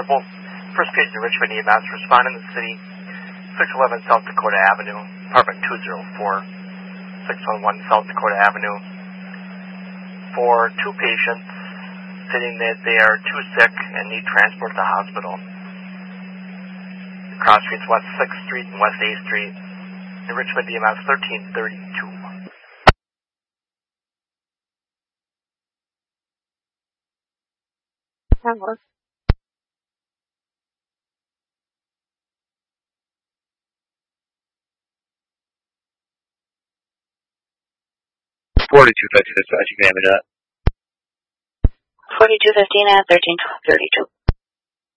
available. First patient in Richmond EMS responding to the city, 611 South Dakota Avenue, apartment 204, 611 South Dakota Avenue, for 2 patients stating that they are too sick and need transport to the hospital. Cross streets West 6th Street and West 8th Street, in Richmond EMS 1332. That works. $42.50 dispatch examiner. 4215 at 1332.